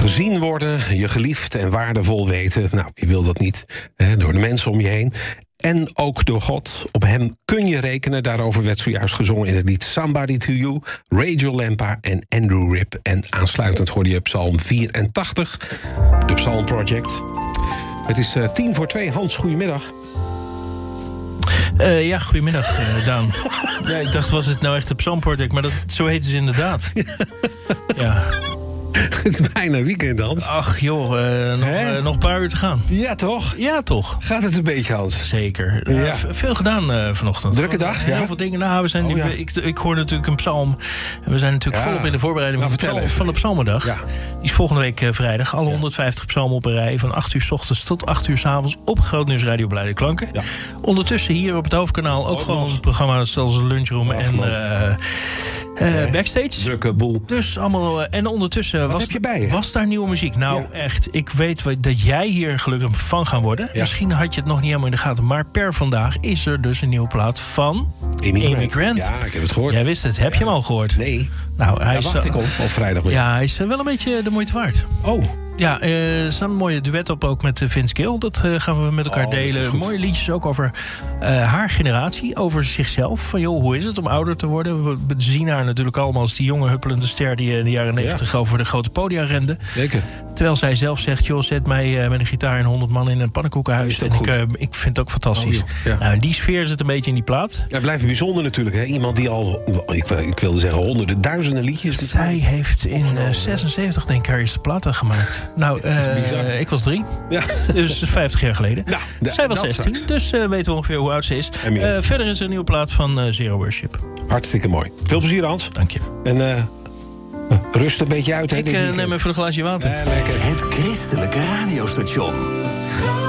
Gezien worden, je geliefd en waardevol weten. Nou, wie wil dat niet? Door de mensen om je heen. En ook door God. Op hem kun je rekenen. Daarover werd zojuist gezongen in het lied Somebody to You. Rachel Lempa en Andrew Ripp. En aansluitend hoorde je Psalm 84. De Psalm Project. Het is 1:50. Hans, goedemiddag. Ja, goedemiddag, Daan. Ja, ik dacht, was het nou echt de Psalm Project? Maar zo heet ze inderdaad. Ja. Het is bijna weekend, Hans. Ach joh, nog een paar uur te gaan. Ja, toch? Ja, toch. Gaat het een beetje, Hans? Zeker. Ja. Veel gedaan vanochtend. Drukke dag, Heel ja? veel dingen. Nou, we zijn ik hoor natuurlijk een psalm. En we zijn natuurlijk volop in de voorbereiding van de psalmendag. Ja. Die is volgende week vrijdag. Alle 150 psalmen op een rij. Van 8 uur 's ochtends tot 8 uur 's avonds. Op Groot Nieuws Radio Blijde Klanken. Ja. Ondertussen hier op het hoofdkanaal ook gewoon programma's zoals Lunchroom en Backstage. Drukke boel. Dus allemaal. En ondertussen was daar nieuwe muziek. Nou, echt. Ik weet dat jij hier gelukkig van gaat worden. Ja. Misschien had je het nog niet helemaal in de gaten. Maar per vandaag is er dus een nieuwe plaat van Amy Grant. Ja, ik heb het gehoord. Jij wist het. Heb je hem al gehoord? Nee. Nou, Daar wacht ik op vrijdag. Ja, hij is wel een beetje de moeite waard. Oh. Ja, er staat een mooie duet op ook met Vince Gill. Dat gaan we met elkaar delen. Mooie liedjes ook over haar generatie. Over zichzelf. Van joh, hoe is het om ouder te worden? We zien haar natuurlijk allemaal als die jonge huppelende ster die in de jaren 90 over de grote podia rende. Zeker. Terwijl zij zelf zegt, joh, zet mij met een gitaar en 100 man in een pannenkoekenhuis. En ik vind het ook fantastisch. Nou, in die sfeer zit een beetje in die plaat. Ja, blijft bijzonder natuurlijk. Hè? Iemand die al, ik wilde zeggen, honderden, duizenden liedjes. Zij heeft in 76 denk ik haar eerste platen gemaakt. Nou, ik was 3. Ja. Dus 50 jaar geleden. Nou, zij was 16, straks. Dus weten we ongeveer hoe oud ze is. Verder is er een nieuwe plaat van Zero Worship. Hartstikke mooi. Veel plezier, Hans. Dank je. En rust een beetje uit. Ik neem even een glaasje water. Lekker. Het christelijke radiostation.